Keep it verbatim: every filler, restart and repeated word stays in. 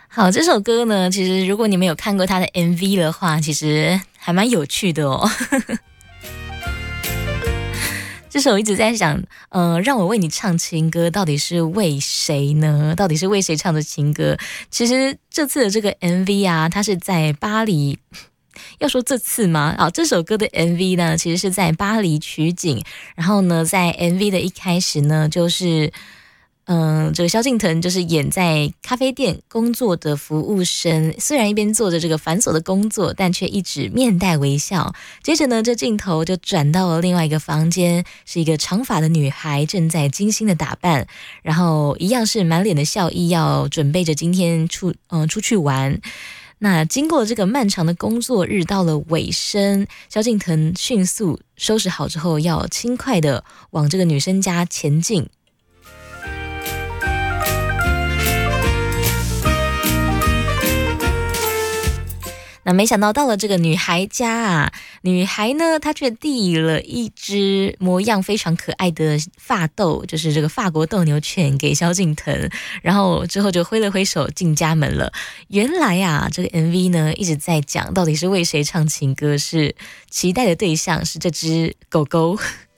好，这首歌呢，其实如果你们有看过它的 M V 的话，其实还蛮有趣的哦。这首一直在想，呃，让我为你唱情歌，到底是为谁呢？到底是为谁唱的情歌？其实这次的这个 M V 啊，它是在巴黎。要说这次吗？啊，这首歌的 M V 呢，其实是在巴黎取景。然后呢，在 M V 的一开始呢，就是。嗯，这个萧敬腾就是演在咖啡店工作的服务生，虽然一边做着这个繁琐的工作，但却一直面带微笑。接着呢，这镜头就转到了另外一个房间，是一个长发的女孩正在精心的打扮，然后一样是满脸的笑意，要准备着今天出嗯、呃、出去玩。那经过这个漫长的工作日到了尾声，萧敬腾迅速收拾好之后，要轻快的往这个女生家前进。那没想到到了这个女孩家啊，女孩呢，她却递了一只模样非常可爱的发豆，就是这个法国斗牛犬给萧敬腾，然后之后就挥了挥手进家门了。原来啊，这个 M V 呢一直在讲到底是为谁唱情歌，是期待的对象是这只狗狗。